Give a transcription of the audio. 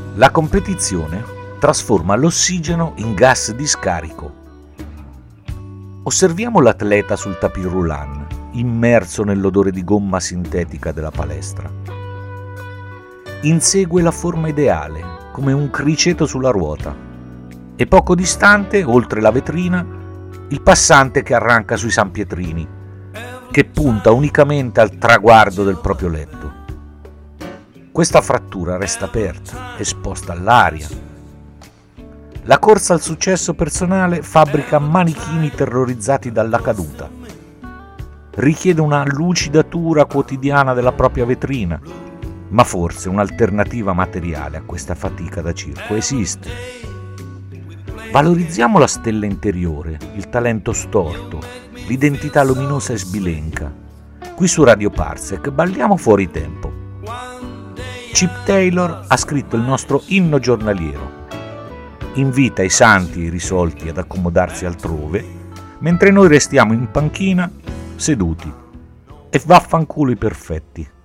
La competizione trasforma l'ossigeno in gas di scarico. Osserviamo l'atleta sul tapis roulant, immerso nell'odore di gomma sintetica della palestra. Insegue la forma ideale, come un criceto sulla ruota, e poco distante, oltre la vetrina, il passante che arranca sui sanpietrini, che punta unicamente al traguardo del proprio letto. Questa frattura resta aperta, esposta all'aria. La corsa al successo personale fabbrica manichini terrorizzati dalla caduta. Richiede una lucidatura quotidiana della propria vetrina, ma forse un'alternativa materiale a questa fatica da circo esiste. Valorizziamo la stella interiore, il talento storto, l'identità luminosa e sbilenca. Qui su Radio Parsec balliamo fuori tempo. Chip Taylor ha scritto il nostro inno giornaliero. Invita i santi e i risolti ad accomodarsi altrove, mentre noi restiamo in panchina seduti. E vaffanculo i perfetti.